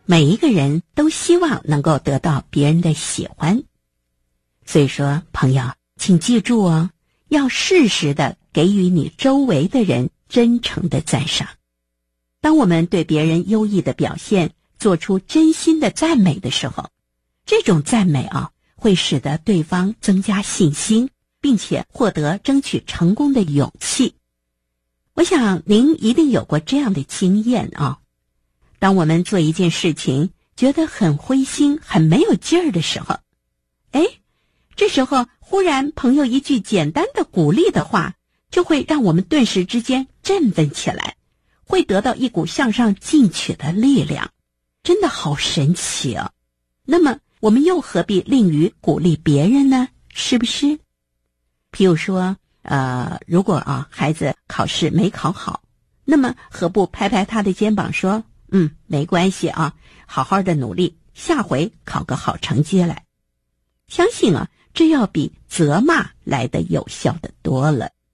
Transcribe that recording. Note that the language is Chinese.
每一个人都希望能够得到别人的喜欢。所以说，朋友，请记住哦，要适时的给予你周围的人真诚的赞赏。当我们对别人优异的表现做出真心的赞美的时候，这种赞美会使得对方增加信心，并且获得争取成功的勇气。我想您一定有过这样的经验当我们做一件事情觉得很灰心很没有劲儿的时候，这时候忽然朋友一句简单的鼓励的话，就会让我们顿时之间振奋起来，会得到一股向上进取的力量，真的好神奇哦。那么我们又何必吝于鼓励别人呢？是不是？譬如说如果孩子考试没考好，那么何不拍拍他的肩膀说，没关系好好的努力，下回考个好成绩来。相信这要比责骂来得有效的多了。